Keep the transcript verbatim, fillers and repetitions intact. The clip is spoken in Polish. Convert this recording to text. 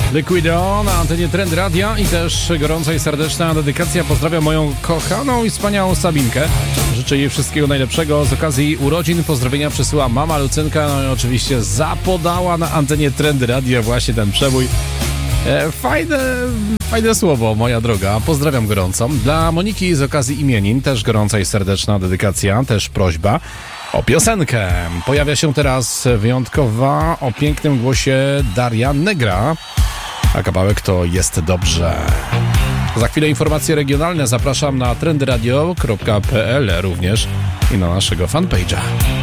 Liquido na antenie Trend Radia i też gorąca i serdeczna dedykacja. Pozdrawiam moją kochaną i wspaniałą Sabinkę. Życzę jej wszystkiego najlepszego z okazji urodzin. Pozdrowienia przesyła mama Lucynka, no i oczywiście zapodała na antenie Trend Radia właśnie ten przebój. E, fajne, fajne słowo, moja droga. Pozdrawiam gorąco. Dla Moniki z okazji imienin też gorąca i serdeczna dedykacja, też prośba o piosenkę. Pojawia się teraz wyjątkowa o pięknym głosie Daria Negra, a kawałek to Jest Dobrze. Za chwilę informacje regionalne. Zapraszam na trendradio kropka p l również i na naszego fanpage'a.